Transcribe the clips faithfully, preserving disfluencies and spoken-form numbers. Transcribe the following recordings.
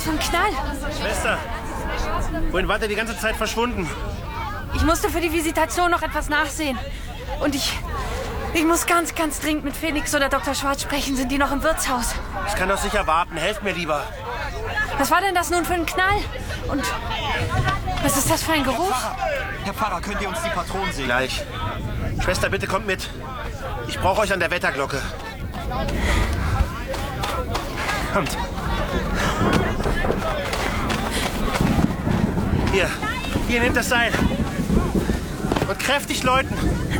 für ein Knall? Schwester, wohin wart ihr die ganze Zeit verschwunden? Ich musste für die Visitation noch etwas nachsehen. Und ich... Ich muss ganz, ganz dringend mit Felix oder Doktor Schwarz sprechen. Sind die noch im Wirtshaus? Ich kann doch sicher warten. Helft mir lieber. Was war denn das nun für ein Knall? Und was ist das für ein Geruch? Herr Pfarrer, Herr Pfarrer, könnt ihr uns die Patronen sehen? Gleich. Schwester, bitte kommt mit. Ich brauche euch an der Wetterglocke. Kommt. Hier. Hier, nehmt das Seil. Und kräftig läuten.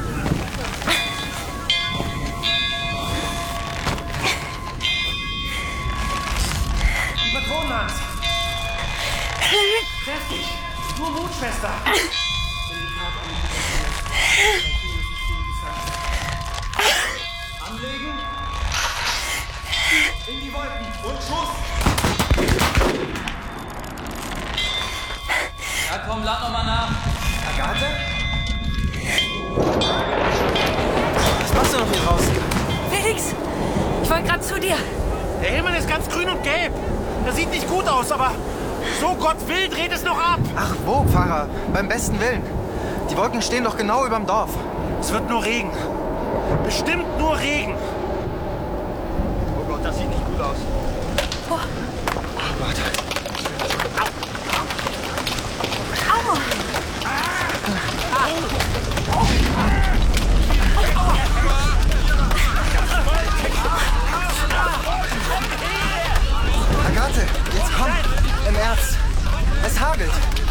Die Patronen, Hans. Kräftig. Nur Mut, Schwester. Anlegen. In die Wolken. Und Schuss. Ja, komm, lad noch mal nach. Agathe? Was machst du noch hier draußen? Felix, ich wollte gerade zu dir. Der Himmel ist ganz grün und gelb. Das sieht nicht gut aus, aber so Gott will, dreht es noch ab. Ach wo, Pfarrer? Beim besten Willen. Die Wolken stehen doch genau überm Dorf. Es wird nur Regen. Bestimmt nur Regen. Oh Gott, das sieht nicht gut aus. Oh. Oh Gott. Au. Agathe, jetzt komm. Im Ernst. Es hagelt.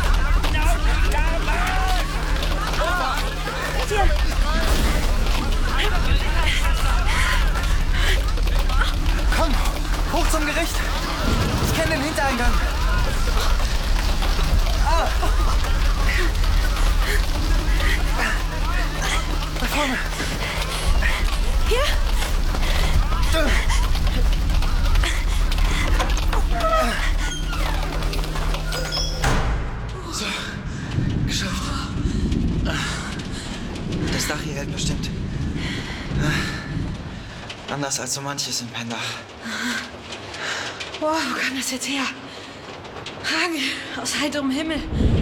Hier. Komm, hoch zum Gericht. Ich kenne den Hintereingang. Ah. Da vorne. Hier? So, geschafft. Das Dach hier hält bestimmt. Anders als so manches im Pendach. Boah, wo kam das jetzt her? Hagel aus heiterem Himmel.